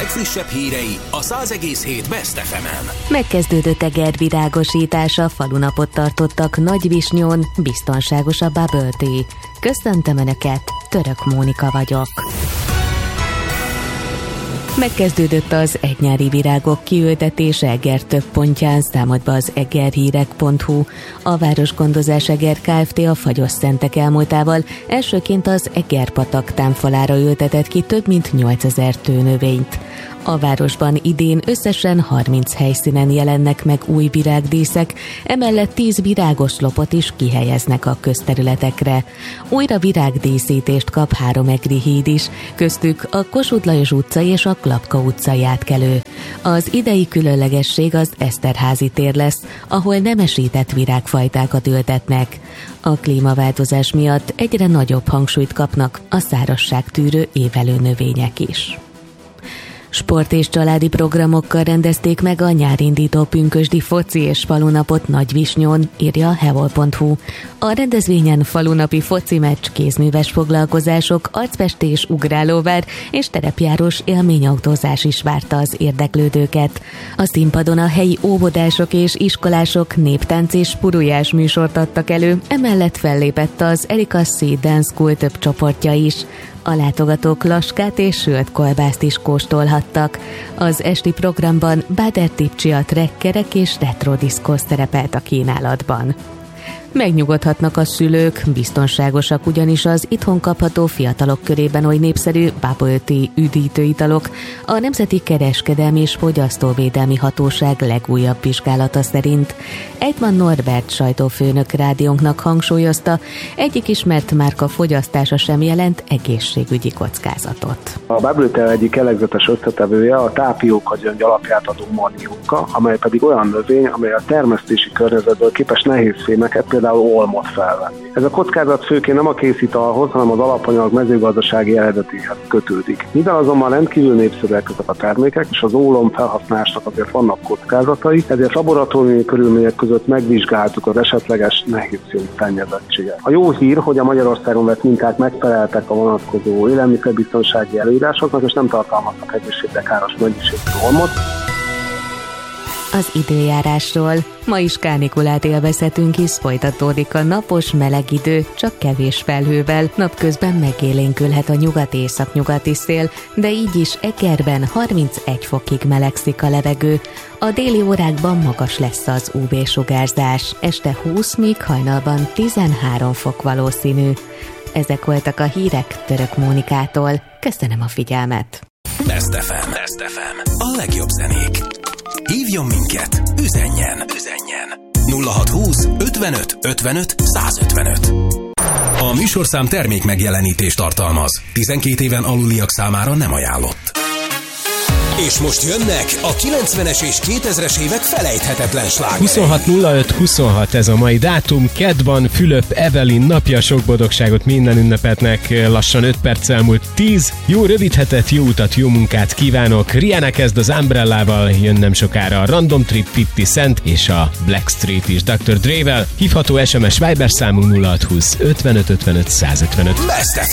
legfrissebb hírei a 100,7 Best FM-en. Megkezdődött Eger virágosítása, falunapot tartottak Nagyvisnyón, biztonságos a Bubble Tea. Köszöntöm Önöket, Török Mónika vagyok. Megkezdődött az egynyári virágok kiültetése Eger több pontján, számolt be az egerhírek.hu. A Városgondozás Eger Kft. A Fagyos Szentek elmúltával elsőként az Eger-patak támfalára ültetett ki több mint 8000 tőnövényt. A városban idén összesen 30 helyszínen jelennek meg új virágdíszek, emellett 10 virágos lopot is kihelyeznek a közterületekre. Újra virágdíszítést kap 3 egri híd is, köztük a Kossuth Lajos utca és a Klapka utcai átkelő. Az idei különlegesség az Eszterházy tér lesz, ahol nemesített virágfajtákat ültetnek. A klímaváltozás miatt egyre nagyobb hangsúlyt kapnak a szárazságtűrő évelő növények is. Sport és családi programokkal rendezték meg a nyárindító pünkösdi foci és falunapot Nagyvisnyón, írja a hevol.hu. A rendezvényen falunapi foci meccs, kézműves foglalkozások, arcfestés, ugrálóvár és terepjárós élményautózás is várta az érdeklődőket. A színpadon a helyi óvodások és iskolások néptánc és purujás műsort adtak elő, emellett fellépett az Erika C. Dance School több csoportja is. A látogatók laskát és sült kolbászt is kóstolhattak. Az esti programban Báder Tipcsia trekkerek és retro diszkó szerepelt a kínálatban. Megnyugodhatnak a szülők, biztonságosak ugyanis az itthon kapható fiatalok körében oly népszerű Bubble Tea üdítőitalok. A Nemzeti Kereskedelmi és Fogyasztóvédelmi Hatóság legújabb vizsgálata szerint. Eidman Norbert sajtófőnök rádiónknak hangsúlyozta, egyik ismert márka fogyasztása sem jelent egészségügyi kockázatot. A Bubble Tea egyik jellegzetes összetevője a tápióka gyöngy alapját adó manióka, amely pedig olyan növény, amely a termesztési környezetből képes nehéz fémeket, például olmot felvenni. Ez a kockázat főként nem a készítalhoz, hanem az alapanyag mezőgazdasági eredetéhez kötődik. Mivel azonban rendkívül népszerűek ezek a termékek, és az ólom felhasználásnak azért vannak kockázatai, ezért laboratóriumi körülmények között megvizsgáltuk az esetleges nehézfém szennyezettséget. A jó hír, hogy a Magyarországon vett minták megfeleltek a vonatkozó élelmiszerbiztonsági előírásoknak, és nem tartalmaznak egészségre káros mennyiségű olmot. Az időjárásról. Ma is kánikulát élvezhetünk, hisz folytatódik a napos, meleg idő, csak kevés felhővel. Napközben megélénkülhet a nyugat-északnyugati szél, de így is Egerben 31 fokig melegszik a levegő. A déli órákban magas lesz az UV-sugárzás. Este 20, míg hajnalban 13 fok valószínű. Ezek voltak a hírek Török Mónikától. Köszönöm a figyelmet! Best FM. Best FM. A legjobb zenék. Hívjon minket, üzenjen 0620 55 55 155. A műsorszám termék megjelenítést tartalmaz. 12 éven aluliak számára nem ajánlott. És most jönnek a 90-es és 2000-es évek felejthetetlen slágerei. 26.05.26 ez a mai dátum. Kedd van, Fülöp Evelyn napja, sok boldogságot minden ünnepetnek. Lassan 5 perc elmúlt 10. Jó rövid hetet, jó utat, jó munkát kívánok. Rihanna kezd az Umbrellával, jön nem sokára a Random Trip, 50 Cent és a Blackstreet is Dr. Dre-vel. Hívható SMS Viber számunk 0620 55 55 155. Best FM.